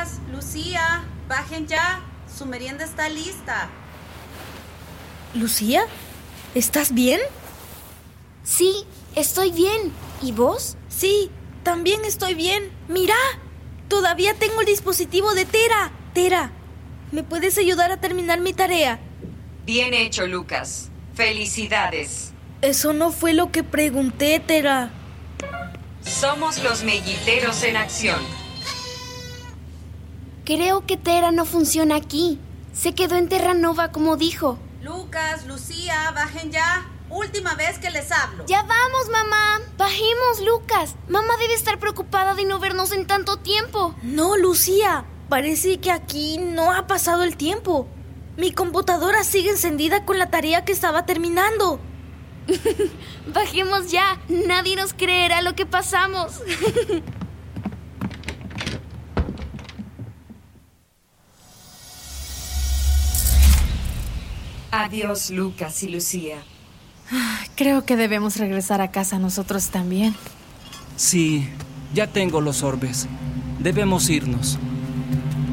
Lucas, Lucía, bajen ya. Su merienda está lista. ¿Lucía? ¿Estás bien? Sí, estoy bien. ¿Y vos? Sí, también estoy bien. ¡Mira! Todavía tengo el dispositivo de Tera. Tera, ¿me puedes ayudar a terminar mi tarea? Bien hecho, Lucas. Felicidades. Eso no fue lo que pregunté, Tera. Somos los melliteros en acción. Creo que Tera no funciona aquí. Se quedó en Terranova como dijo. Lucas, Lucía, bajen ya. Última vez que les hablo. ¡Ya vamos, mamá! ¡Bajemos, Lucas! Mamá debe estar preocupada de no vernos en tanto tiempo. No, Lucía. Parece que aquí no ha pasado el tiempo. Mi computadora sigue encendida con la tarea que estaba terminando. Bajemos ya. Nadie nos creerá lo que pasamos. Adiós, Lucas y Lucía. Creo que debemos regresar a casa nosotros también. Sí, ya tengo los orbes. Debemos irnos.